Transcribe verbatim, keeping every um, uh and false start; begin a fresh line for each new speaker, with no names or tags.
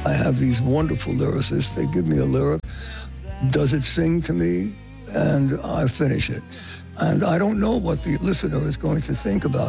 I have these wonderful lyricists. They give me a lyric. Does it sing to me? And I finish it. And I don't know what the listener is going to think about